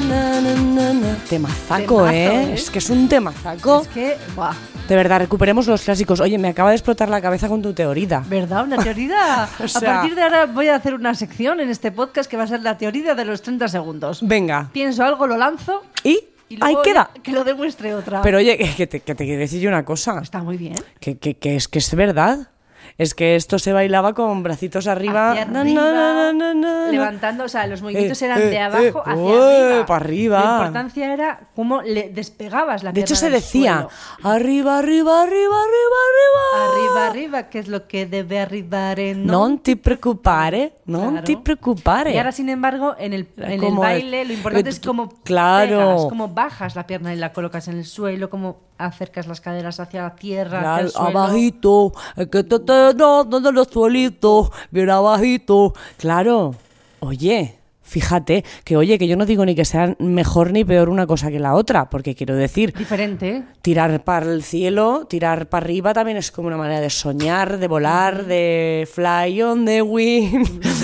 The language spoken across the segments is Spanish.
Temazaco, ¿eh? Es que es un temazaco. Es que, ¡buah! De verdad, recuperemos los clásicos. Oye, me acaba de explotar la cabeza con tu teoría. ¿Verdad? Una teoría. O sea, a partir de ahora voy a hacer una sección en este podcast que va a ser la teoría de los 30 segundos. Venga. Pienso algo, lo lanzo Y ahí luego queda. que lo demuestre otra. Pero oye, que te quiero decir yo una cosa. Está muy bien. Que es verdad. Es que esto se bailaba con bracitos arriba. Hacia arriba, levantando, o sea, los movimientos eran de abajo hacia arriba. Para arriba. La importancia era cómo le despegabas la De pierna hecho, se del decía suelo. arriba, arriba, arriba, arriba, arriba. Arriba, arriba, que es lo que debe arribare. Non ti preoccupare, non Claro. ti preoccupare. Y ahora, sin embargo, en el Como baile, lo importante es cómo claro. pegas, cómo bajas la pierna y la colocas en el suelo, cómo acercas las caderas hacia la tierra, hacia Claro, el suelo. abajito, es que no los suelitos, bien abajito. Claro, oye, fíjate que yo no digo ni que sea mejor ni peor una cosa que la otra, porque quiero decir, Diferente, ¿eh? tirar para el cielo, tirar para arriba también es como una manera de soñar, de volar, de fly on the wind,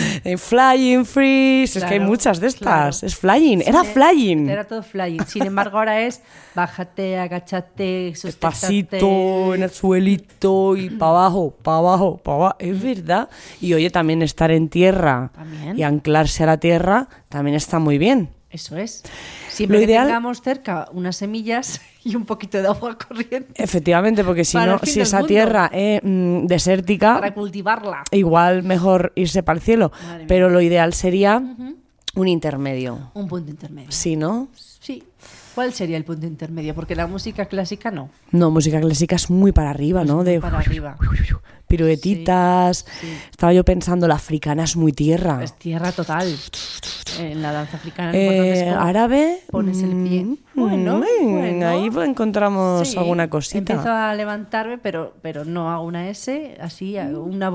flying free. Es que hay Claro, muchas de estas. claro. Es flying, era flying. Era todo flying. Sin embargo, ahora es bájate, agáchate, susténtate. Pasito en el suelito y para abajo, para abajo, para abajo. Es verdad. Y oye, también estar en tierra También. y anclarse a la tierra también está muy bien. Eso es. Siempre Lo que ideal- tengamos cerca unas semillas y un poquito de agua corriente Efectivamente, porque si Para no, el fin si del esa mundo. tierra es desértica, para cultivarla. igual mejor irse para el cielo. Madre mía. Pero lo ideal sería un intermedio. Un punto intermedio. ¿Sí, no? Sí. ¿Cuál sería el punto intermedio? Porque la música clásica no. No, música clásica es muy para arriba, ¿no? Muy De para arriba. piruetitas. Sí, sí. Estaba yo pensando, la africana es muy tierra. Es tierra total. En la danza africana lo importante es cómo Árabe. pones el pie. Bueno, bueno. Ahí pues encontramos Sí, alguna cosita. Empiezo a levantarme, pero no hago una S, así, hago una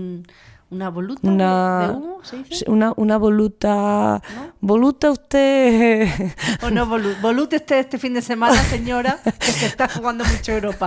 voluta Una, de humo, ¿se dice? sí, una voluta. Voluta usted. O no, volute este fin de semana, señora, que se está jugando mucho Europa.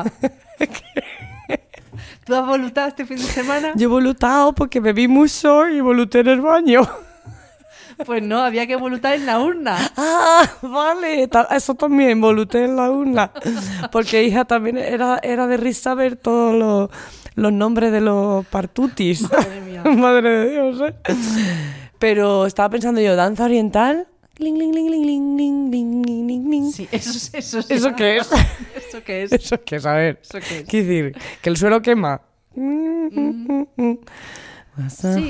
¿Tú has volutado este fin de semana? Yo he volutado porque bebí mucho y voluté en el baño. Pues no, había que volutar en la urna. Ah, vale. Eso también, voluté en la urna. Porque, hija, también era de risa ver todos los nombres de los partutis. Madre mía. Madre de Dios, ¿eh? Pero estaba pensando yo, danza oriental. Ling, ling, ling, ling, ling, ling, ling, ling, ling, ling. Sí, eso ¿Eso qué es? ¿Eso qué es? ¿Eso qué es? A ver. ¿Eso qué es? Quiero decir, que el suelo quema. Sí.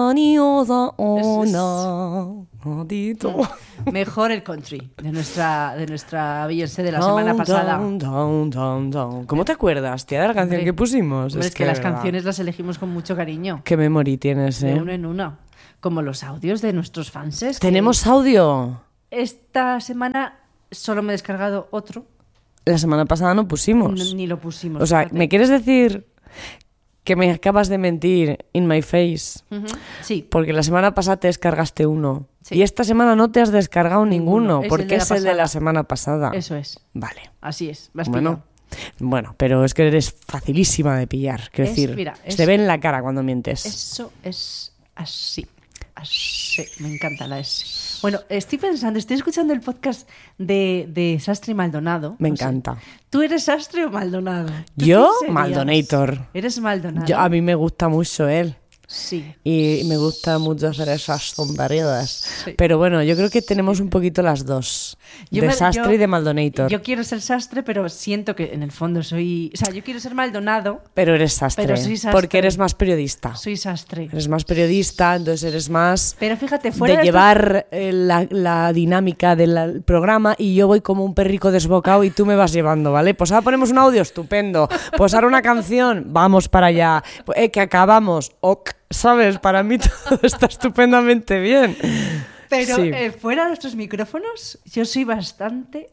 Mejor el country de nuestra Beyoncé de la semana pasada. ¿Cómo te acuerdas, tía, de la canción Hombre, que pusimos? Hombre, es que las verdad. canciones las elegimos con mucho cariño. Qué memory tienes, De ¿eh? uno en uno. Como los audios de nuestros fanses. ¿Tenemos audio? Esta semana solo me he descargado otro. La semana pasada no pusimos. Ni lo pusimos. O sea, fíjate. ¿me quieres decir que me acabas de mentir in my face? Ujú. Sí. Porque la semana pasada te descargaste uno. Sí. Y esta semana no te has descargado ninguno. Es el porque de la es el de la pasada. semana pasada. Eso es. Vale. Así es. Me has Bueno, pillado. pero es que eres facilísima de pillar. Quiero Es- decir, mira, se te ve en la cara cuando mientes. Eso es así. Así. Me encanta la S. Bueno, estoy escuchando el podcast de Sastre y Maldonado. Me No sé. encanta. ¿Tú eres Sastre o Maldonado? ¿Tú Yo, quién serías? Maldonator. ¿Eres Maldonado? A mí me gusta mucho él. Sí. Y me gusta mucho hacer esas tonterías. Sí. Pero bueno, yo creo que tenemos un poquito las dos. De Sastre y de Maldonator. Yo quiero ser Sastre, pero siento que en el fondo soy... O sea, yo quiero ser Maldonado, Pero eres Sastre. Pero soy Sastre. Porque eres más periodista. soy Sastre. Eres más periodista, entonces eres más Pero fíjate, fuera de de llevar la dinámica del programa y yo voy como un perrico desbocado y tú me vas llevando, ¿vale? Pues ahora ponemos un audio, estupendo. Pues ahora una canción, vamos para allá. Que acabamos, ok, ¿sabes? Para mí todo está estupendamente bien. Pero Sí. fuera de nuestros micrófonos, yo soy bastante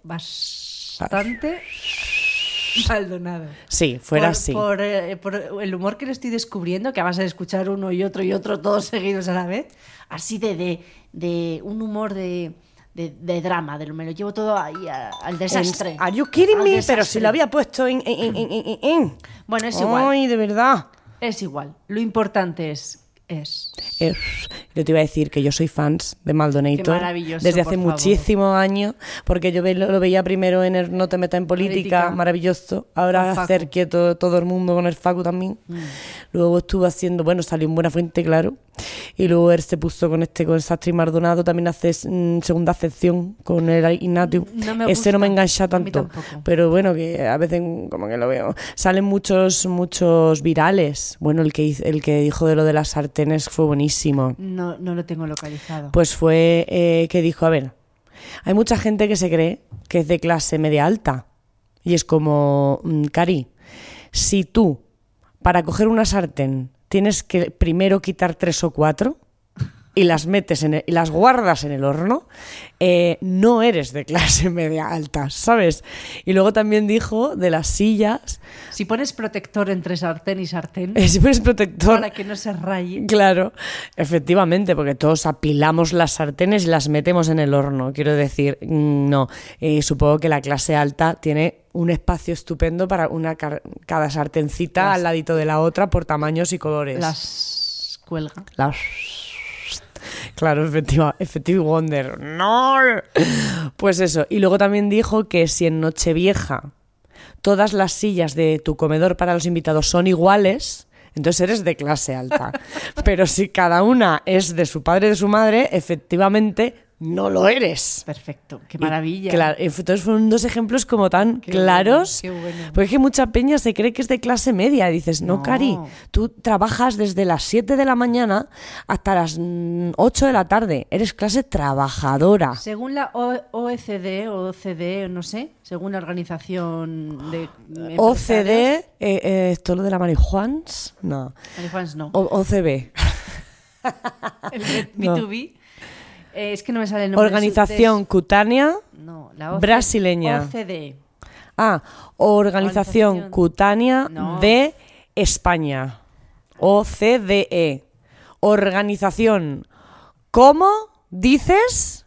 Maldonado. Sí, fuera por, así. Por el humor que le estoy descubriendo, que a base de escuchar uno y otro, todos seguidos a la vez, así de un humor de drama, me lo llevo todo ahí al desastre. Are you kidding Al me? desastre. Pero si lo había puesto en. Bueno, es igual. Ay, de verdad. Es igual. Lo importante es. Es Yo te iba a decir que yo soy fans de Maldonator. Qué maravilloso, desde por hace favor. muchísimos años, porque yo lo veía primero en el No te metas en política, maravilloso. Ahora Con Facu. hacer quieto todo el mundo con el Facu también. Luego estuvo haciendo, bueno, salió en Buena Fuente, claro. Y luego él se puso con Sastre y Maldonado, también hace segunda acepción con el Ignatius. No me Ese no me gusta. engancha A mí tanto, tampoco. pero bueno, que a veces como que lo veo. Salen muchos virales. Bueno, el que dijo de lo de las sartenes fue buenísimo. No lo tengo localizado. Pues fue que dijo, a ver, hay mucha gente que se cree que es de clase media alta. Y es como, Cari, si tú, para coger una sartén, tienes que primero quitar 3 o 4 y las metes y las guardas en el horno, no eres de clase media alta, ¿sabes? Y luego también dijo de las sillas, Si pones protector entre sartén y sartén, si pones protector, para que no se raye. claro, efectivamente, porque todos apilamos las sartenes y las metemos en el horno. Quiero decir, no. Supongo que la clase alta tiene un espacio estupendo para cada sartencita al ladito de la otra por tamaños y colores. Las cuelga. Claro, Effective Wonder. ¡No! Pues eso. Y luego también dijo que si en Nochevieja todas las sillas de tu comedor para los invitados son iguales, entonces eres de clase alta. Pero si cada una es de su padre y de su madre, efectivamente no lo eres. Perfecto, qué maravilla. Claro, entonces fueron 2 ejemplos como tan Qué claros. bueno, qué bueno. Porque es que mucha peña se cree que es de clase media. Dices, no, No. Cari, tú trabajas desde las 7 de la mañana hasta las 8 de la tarde. Eres clase trabajadora. Según la OECD o OCDE, no sé, según la organización de OCD, ¿esto lo de la marihuans? No. Marihuanas no. OCB. El No. B2B. Es que no me sale el nombre. Organización Cutánea No, la Brasileña. OCDE. Organización Cutánea No. de España. OCDE. Organización. ¿Cómo dices?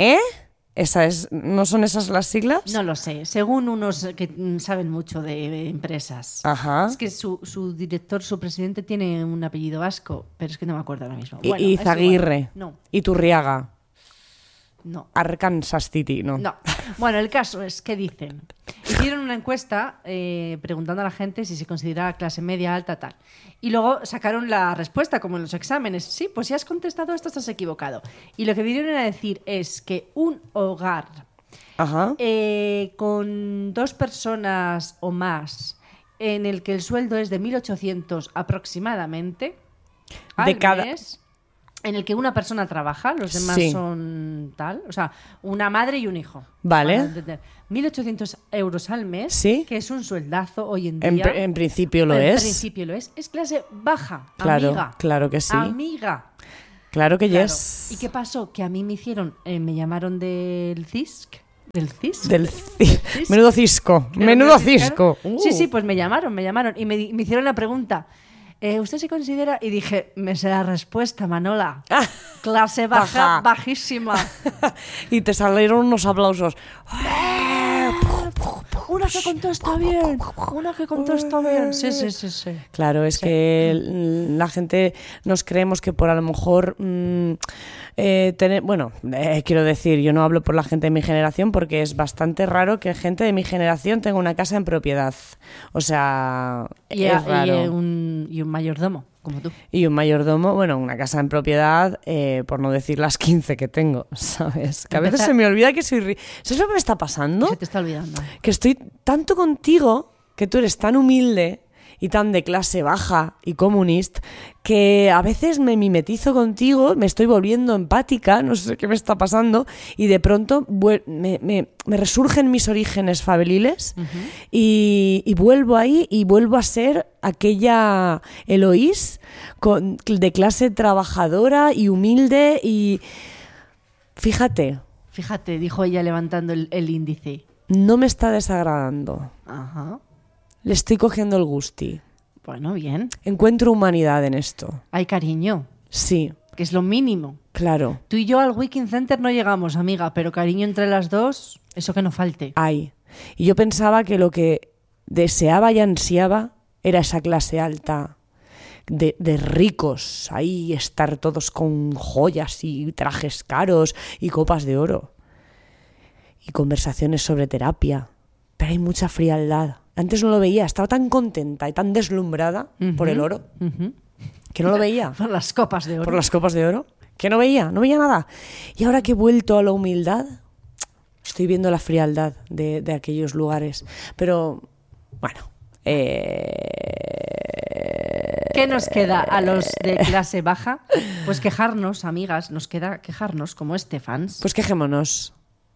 ¿No son esas las siglas? No lo sé, según unos que saben mucho de empresas. Ajá. Es que su director, su presidente tiene un apellido vasco, pero es que no me acuerdo ahora mismo. Y Bueno, es Izaguirre. igual. No, Iturriaga. no. Arkansas City, ¿no? No. Bueno, el caso es que dicen. Hicieron una encuesta preguntando a la gente si se considera clase media, alta, tal. Y luego sacaron la respuesta, como en los exámenes. Sí, pues si has contestado esto, estás equivocado. Y lo que vinieron a decir es que un hogar Ajá. con 2 personas o más, en el que el sueldo es de 1.800 aproximadamente al De cada- mes, en el que una persona trabaja, los demás Sí. son tal, o sea, una madre y un hijo. Vale. Para entender. 1.800 euros al mes, Sí. que es un sueldazo hoy en En, día. en principio lo En es. principio lo es. Es clase baja, Claro, amiga. claro que sí. Amiga. Claro que Claro. yes. ¿Y qué pasó? Que a mí me hicieron, me llamaron del CISC. ¿Del CISC? Cisco. Menudo cisco. Claro, Menudo ¿me explicaron? cisco. Sí, sí, pues me llamaron y me hicieron la pregunta. ¿Usted se considera? Y dije, me sé la respuesta, Manola. Clase baja, Baja. bajísima. Y te salieron unos aplausos. Una que contesta bien, una que contesta bien. Sí, sí, sí, sí. Claro, es que la gente nos creemos que por a lo mejor quiero decir, yo no hablo por la gente de mi generación porque es bastante raro que gente de mi generación tenga una casa en propiedad. O sea, es raro. Y un mayordomo, como tú. Y un mayordomo, bueno, una casa en propiedad, por no decir las 15 que tengo, ¿sabes? Que a veces se me olvida que soy... ¿Sabes lo que me está pasando? Se te está olvidando. Que estoy tanto contigo, que tú eres tan humilde y tan de clase baja y comunista, que a veces me mimetizo contigo, me estoy volviendo empática, no sé qué me está pasando, y de pronto me resurgen mis orígenes fabriles y vuelvo ahí y vuelvo a ser aquella Eloís de clase trabajadora y humilde y... Fíjate, dijo ella levantando el índice. no me está desagradando. Ajá. Le estoy cogiendo el gusti. Bueno, bien. Encuentro humanidad en esto. Hay cariño, Sí, que es lo mínimo. claro, Tú y yo al Weekend Center no llegamos, amiga, pero cariño entre las dos, eso que no falte. hay. Y yo pensaba que lo que deseaba y ansiaba era esa clase alta de ricos, ahí estar todos con joyas y trajes caros y copas de oro. Y conversaciones sobre terapia. Pero hay mucha frialdad. Antes no lo veía, estaba tan contenta y tan deslumbrada por el oro que no lo veía. Por las copas de oro. Por las copas de oro, que no veía nada. Y ahora que he vuelto a la humildad, estoy viendo la frialdad de aquellos lugares. Pero, bueno. ¿Qué nos queda a los de clase baja? Pues quejarnos, amigas, nos queda quejarnos como Estefans. Pues quejémonos.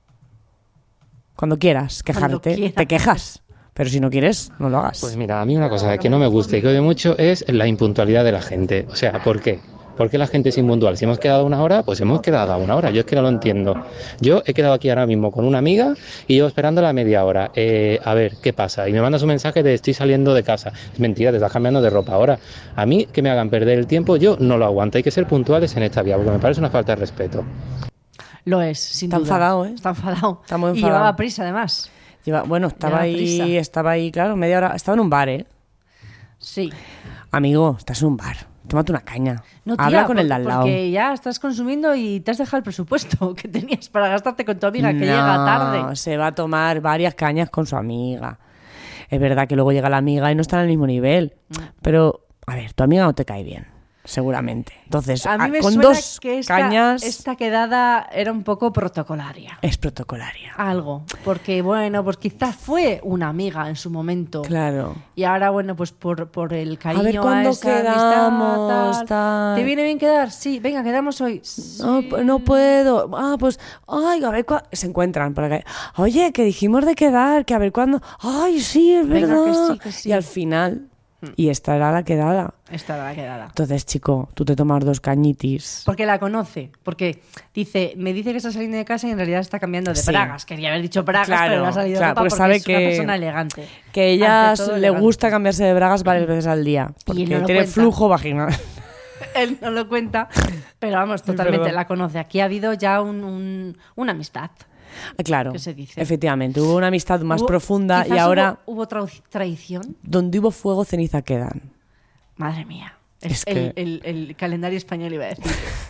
Cuando quieras quejarte, Cuando quieras. te quejas. Pero si no quieres, no lo hagas. Pues mira, a mí una cosa que no me gusta y que odio mucho es la impuntualidad de la gente. O sea, ¿por qué? ¿Por qué la gente es impuntual? Si hemos quedado una hora, pues hemos quedado a una hora. Yo es que no lo entiendo. Yo he quedado aquí ahora mismo con una amiga y llevo esperándola media hora. A ver, ¿qué pasa? Y me mandas un mensaje de estoy saliendo de casa. Es mentira, te estás cambiando de ropa ahora. A mí, que me hagan perder el tiempo, yo no lo aguanto. Hay que ser puntuales en esta vida, porque me parece una falta de respeto. Lo es, sin Está duda. enfadado, ¿eh? Está enfadado. Está muy Y enfadado. llevaba prisa, además. Bueno, estaba ahí, claro, media hora. Estaba en un bar, ¿eh? Sí. Amigo, estás en un bar. Tómate una caña. No, tía, Habla con el de al lado. Porque ya estás consumiendo y te has dejado el presupuesto que tenías para gastarte con tu amiga que llega tarde. Se va a tomar varias cañas con su amiga. Es verdad que luego llega la amiga y no están al mismo nivel. Pero, a ver, tu amiga no te cae bien, seguramente. Entonces, A mí me con suena dos que cañas esta quedada era un poco protocolaria. es protocolaria. Algo. Porque, bueno, pues quizás fue una amiga en su momento. Claro. Y ahora, bueno, pues por el cariño A ver cuándo esa quedamos, amistad, tal. ¿Te viene bien quedar? Sí, venga, quedamos hoy. Sí. No puedo. Pues, ay, a ver cuándo. Se encuentran por acá. Oye, que dijimos de quedar, que a ver cuándo. Ay, sí, es Venga, verdad. que sí. Y al final, y esta era la quedada. Esta era la quedada. Entonces, chico, tú te tomas dos cañitis. Porque la conoce, porque me dice que está saliendo de casa y en realidad está cambiando de Sí. bragas. Quería haber dicho bragas, Claro, pero le ha salido claro, ropa porque porque sabe es una que- persona elegante. Que ella Ante todo, le elegante. gusta cambiarse de bragas varias veces al día. Porque no lo tiene cuenta. flujo vaginal. Él no lo cuenta, pero vamos, totalmente perdón. la conoce. Aquí ha habido ya una amistad. Claro, ¿Qué se dice? efectivamente. Hubo una amistad más Hubo- profunda y quizás ahora, hubo traición. donde hubo fuego, ceniza quedan. Madre mía. Es que- El calendario español iba a decir.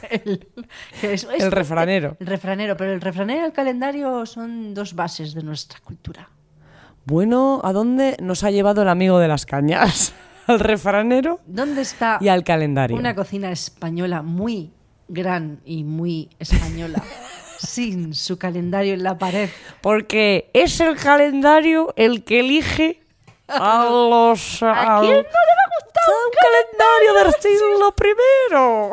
El refranero. El refranero, pero el refranero y el calendario son dos bases de nuestra cultura. Bueno, ¿a dónde nos ha llevado el amigo de las cañas? Al refranero ¿Dónde está y al calendario. una cocina española muy gran y muy española sin su calendario en la pared? Porque es el calendario el que elige a los... ¿A quién no le va a gustar un calendario del siglo primero?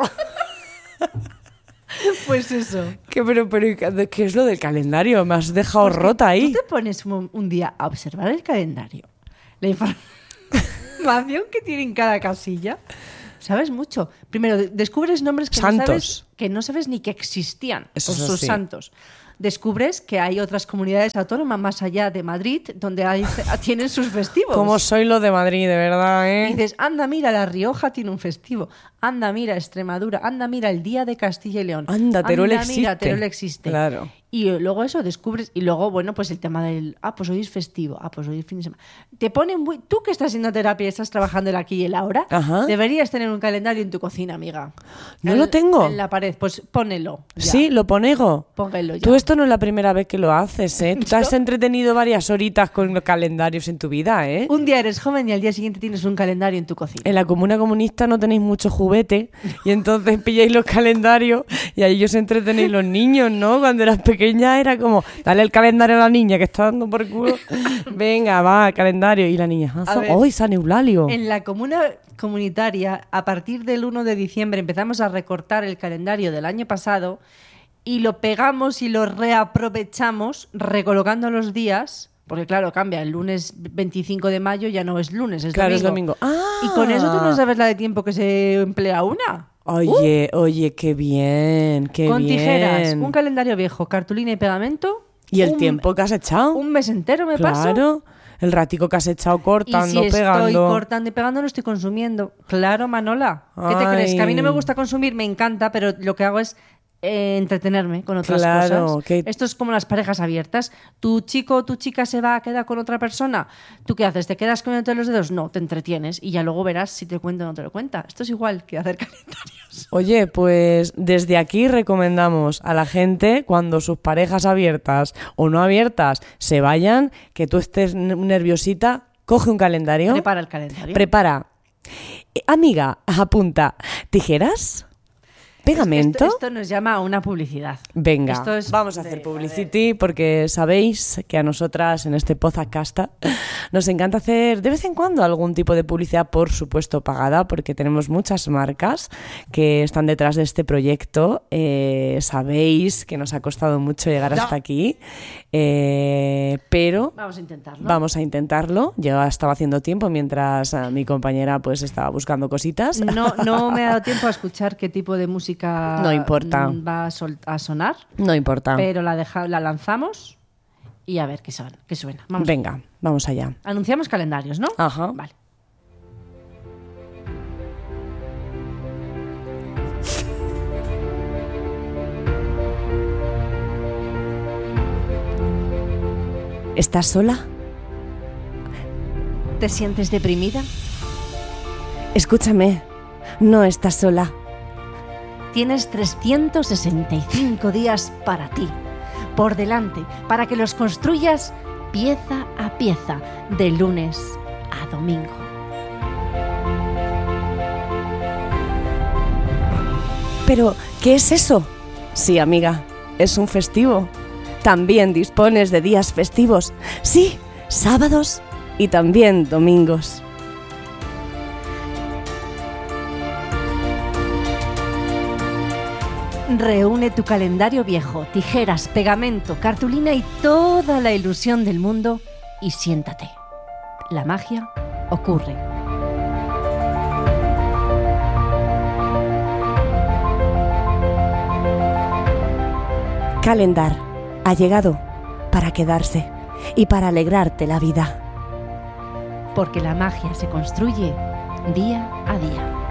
Pues eso. Pero, ¿qué es lo del calendario? Me has dejado rota ahí. Tú te pones un día a observar el calendario, la información que tiene en cada casilla. Sabes mucho. Primero, descubres nombres que Santos. no sabes ni que existían Eso por es sus así. santos. Descubres que hay otras comunidades autónomas más allá de Madrid donde tienen sus festivos. Como soy lo de Madrid, de verdad, ¿eh? Y dices, anda, mira, La Rioja tiene un festivo. Anda, mira, Extremadura. Anda, mira, el Día de Castilla y León. Anda, Teruel Mira, existe. Teruel existe. Claro. Y luego eso descubres. Y luego, bueno, pues el tema del. Pues hoy es festivo. Pues hoy es fin de semana. Te ponen muy. Tú que estás haciendo terapia y estás trabajando el aquí y el ahora, Ajá. deberías tener un calendario en tu cocina, amiga. No lo tengo. En la pared. Pues pónelo. ya. Sí, lo ponego. Póngalo ya. Tú esto no es la primera vez que lo haces, ¿eh? Tú te has entretenido varias horitas con los calendarios en tu vida, ¿eh? Un día eres joven y al día siguiente tienes un calendario en tu cocina. En la comuna comunista no tenéis mucho juguete y entonces pilláis los calendarios y ahí os entretenéis los niños, ¿no? Cuando eras pequeña era como, dale el calendario a la niña que está dando por culo. Venga, va, calendario. Y la niña, A ver, ¡ay, San Eulalio! En la comuna comunitaria, a partir del 1 de diciembre empezamos a recortar el calendario del año pasado y lo pegamos y lo reaprovechamos recolocando los días, porque claro, cambia, el lunes 25 de mayo ya no es lunes, es Claro, domingo. es domingo. ¡Ah! Y con eso tú no sabes la de tiempo que se emplea una. Oye, qué bien, qué Con bien. tijeras, un calendario viejo, cartulina y pegamento. ¿Y el un- tiempo que has echado? Un mes entero me paso. Claro, el ratico que has echado cortando, Y si pegando. estoy cortando y pegando, lo estoy consumiendo. Claro, Manola. ¿Qué te Ay. crees? Que a mí no me gusta consumir, me encanta, pero lo que hago es entretenerme con otras Claro, cosas. que- Esto es como las parejas abiertas. ¿Tu chico o tu chica se va a quedar con otra persona? ¿Tú qué haces? ¿Te quedas con entre los dedos? No, te entretienes y ya luego verás si te cuenta o no te lo cuenta. Esto es igual que hacer calendarios. Oye, pues desde aquí recomendamos a la gente, cuando sus parejas abiertas o no abiertas se vayan, que tú estés nerviosita, coge un calendario. Prepara el calendario. Prepara. Amiga, apunta. ¿Tijeras? ¿Pegamento? Esto nos llama a una publicidad. Venga, Esto es vamos a hacer publicity porque sabéis que a nosotras en este podcast nos encanta hacer de vez en cuando algún tipo de publicidad, por supuesto pagada, porque tenemos muchas marcas que están detrás de este proyecto. Sabéis que nos ha costado mucho llegar hasta aquí, pero Vamos a intentarlo. vamos a intentarlo. Yo estaba haciendo tiempo mientras mi compañera pues estaba buscando cositas. No me ha dado tiempo a escuchar qué tipo de música No importa. va a sonar, No importa. pero la lanzamos y a ver qué suena. Vamos. Venga, vamos allá. Anunciamos calendarios, ¿no? Ajá. Vale. ¿Estás sola? ¿Te sientes deprimida? Escúchame, no estás sola. Tienes 365 días para ti, por delante, para que los construyas pieza a pieza, de lunes a domingo. ¿Pero qué es eso? Sí, amiga, es un festivo. También dispones de días festivos. Sí, sábados y también domingos. Reúne tu calendario viejo, tijeras, pegamento, cartulina y toda la ilusión del mundo y siéntate. La magia ocurre. Calendar ha llegado para quedarse y para alegrarte la vida. Porque la magia se construye día a día.